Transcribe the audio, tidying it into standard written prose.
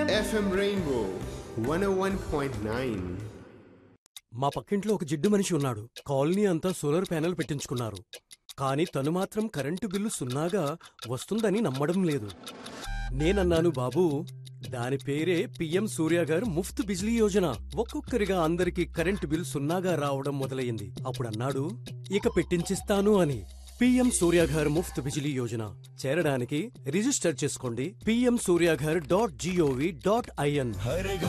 FM Rainbow 101.9. మా పక్కింట్లో ఒక జిడ్డు మనిషి ఉన్నాడు. కాలనీ అంతా సోలార్ ప్యానెల్ పెట్టించుకున్నారు. కానీ తను మాత్రం కరెంటు బిల్లు సున్నాగా వస్తుందని నమ్మడం లేదు. నేనన్నాను, బాబూ, దాని పేరే పిఎం సూర్య గారు ముఫ్త్ బిజ్లీ యోజన. ఒక్కొక్కరిగా అందరికీ కరెంటు బిల్ సున్నాగా రావడం మొదలయ్యింది. అప్పుడన్నాడు, ఇక పెట్టించిస్తాను అని. పిఎం సూర్యాఘర్ ముఫ్త్ బిజిలీ యోజన చేరడానికి రిజిస్టర్ చేసుకోండి. pmsuryaghar.gov.in.